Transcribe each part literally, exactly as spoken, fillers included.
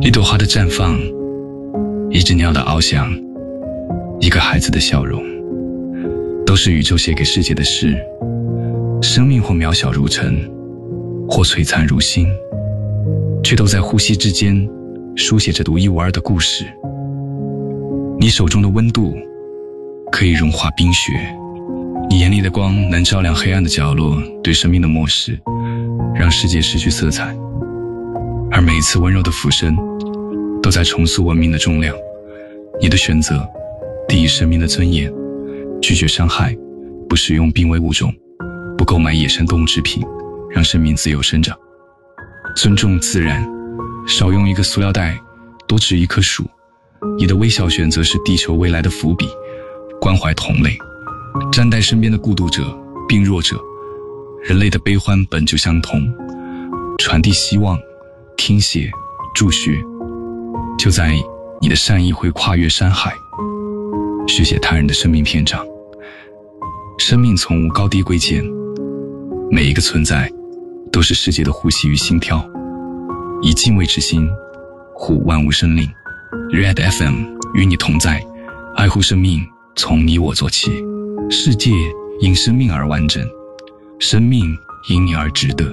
一朵花的绽放，一只鸟的翱翔，一个孩子的笑容，都是宇宙写给世界的事。生命或渺小如尘，或璀璨如星，却都在呼吸之间书写着独一无二的故事。你手中的温度可以融化冰雪，你眼里的光能照亮黑暗的角落，对生命的漠视让世界失去色彩。而每一次温柔的俯身都在重塑文明的重量。你的选择第一生命的尊严，拒绝伤害，不使用濒危物种，不购买野生动物制品，让生命自由生长。尊重自然，少用一个塑料袋，多植一棵树。你的微小选择是地球未来的伏笔。关怀同类，站在身边的孤独者、病弱者，人类的悲欢本就相同。传递希望，听写，助学，就在你的善意会跨越山海，续写他人的生命篇章。生命从无高低贵贱，每一个存在都是世界的呼吸与心跳。以敬畏之心护万物生灵。 Red F M 与你同在，爱护生命从你我做起。世界因生命而完整，生命因你而值得。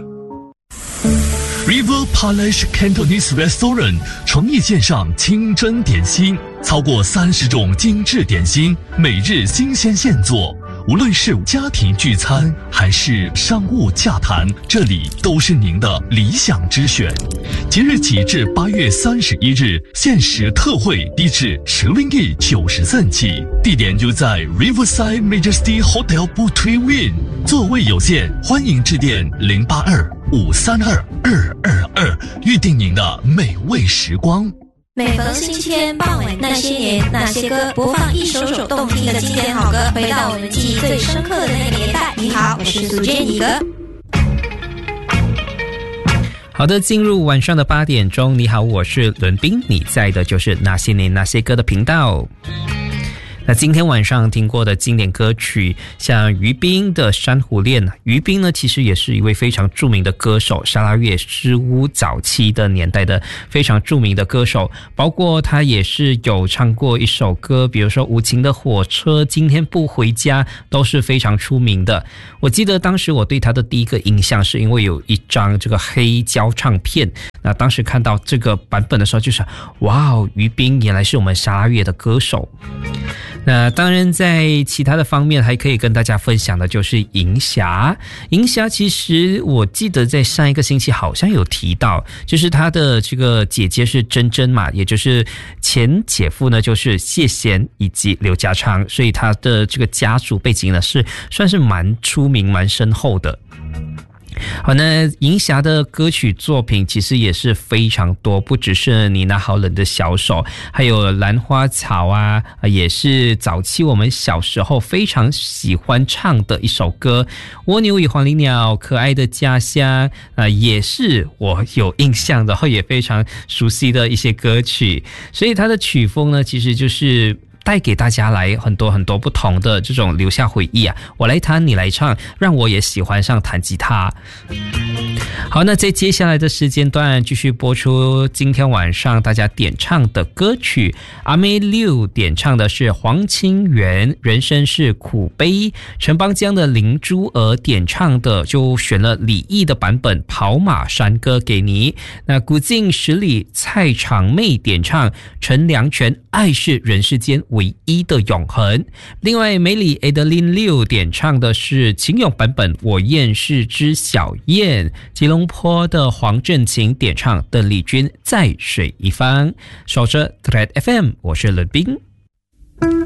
River Palace Cantonese Restaurant 诚意献上清真点心，超过三十种精致点心，每日新鲜现做。无论是家庭聚餐还是商务洽谈，这里都是您的理想之选。即日起至八月三十一日，限时特惠低至十零亿九十三起，地点就在 Riverside Majesty Hotel Butwin。座位有限，欢迎致电零八二五三二二二二，预定您的美味时光。 每逢星期天傍晚，那些年那些歌，播放一首首动听的经典好歌，回到我们记忆最深刻的那个年代。你好，我是苏建怡哥。 好的，进入晚上的八点钟。你好，我是伦斌，你在的就是那些年那些歌的频道。那今天晚上听过的经典歌曲，像于斌的《珊瑚恋》。于斌呢，其实也是一位非常著名的歌手，沙拉越诗巫早期的年代的非常著名的歌手，包括他也是有唱过一首歌，比如说《无情的火车》、《今天不回家》，都是非常出名的。我记得当时我对他的第一个印象是因为有一张这个黑胶唱片，那当时看到这个版本的时候，就是哇哦，于斌原来是我们沙拉越的歌手。那当然在其他的方面还可以跟大家分享的就是银霞。银霞其实我记得在上一个星期好像有提到，就是她的这个姐姐是珍珍嘛，也就是前姐夫呢就是谢贤以及刘家昌，所以她的这个家族背景呢是算是蛮出名蛮深厚的。好，那银霞的歌曲作品其实也是非常多，不只是你那好冷的小手，还有兰花草啊，也是早期我们小时候非常喜欢唱的一首歌。蜗牛与黄鹂鸟，可爱的家乡，呃，也是我有印象的，然后也非常熟悉的一些歌曲。所以它的曲风呢，其实就是带给大家来很多很多不同的这种留下回忆啊，我来弹你来唱，让我也喜欢上弹吉他。好，那在接下来的时间段继续播出今天晚上大家点唱的歌曲。阿妹六点唱的是黄清源，人生是苦悲。陈邦江的林珠儿点唱的就选了李毅的版本跑马山歌给你。那古晋十里蔡长妹点唱陈良泉爱是人世间唯一的永恒。另外美里 Adeline 六点唱的是秦勇版本我厌世之小燕。吉隆坡的黄振琴点唱邓丽君在水一方。守着 Red F M， 我是乐斌。